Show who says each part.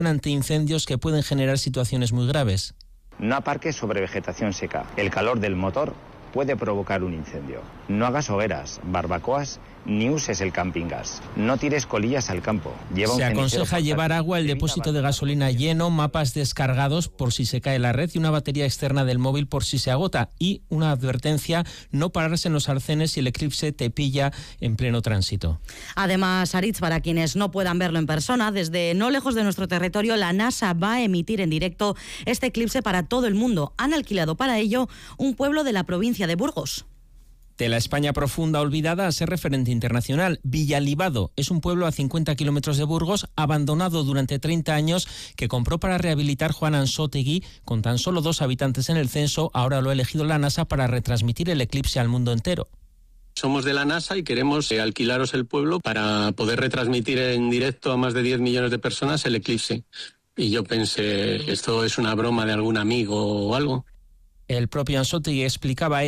Speaker 1: ante incendios que pueden generar situaciones muy graves.
Speaker 2: No aparques sobre vegetación seca. El calor del motor puede provocar un incendio. No hagas hogueras, barbacoas, ni uses el camping gas. No tires colillas al campo.
Speaker 1: Se aconseja llevar agua, el depósito de gasolina lleno, mapas descargados por si se cae la red y una batería externa del móvil por si se agota. Y una advertencia, no pararse en los arcenes si el eclipse te pilla en pleno tránsito.
Speaker 3: Además, Aritz, para quienes no puedan verlo en persona, desde no lejos de nuestro territorio, la NASA va a emitir en directo este eclipse para todo el mundo. Han alquilado para ello un pueblo de la provincia de Burgos.
Speaker 1: De la España profunda olvidada a ser referente internacional, Villalibado es un pueblo a 50 kilómetros de Burgos, abandonado durante 30 años, que compró para rehabilitar Juan Ansótegui, con tan solo 2 habitantes en el censo. Ahora lo ha elegido la NASA para retransmitir el eclipse al mundo entero.
Speaker 4: Somos de la NASA y queremos alquilaros el pueblo para poder retransmitir en directo a más de 10 millones de personas el eclipse. Y yo pensé, ¿esto es una broma de algún amigo o algo?
Speaker 1: El propio Ansótegui explicaba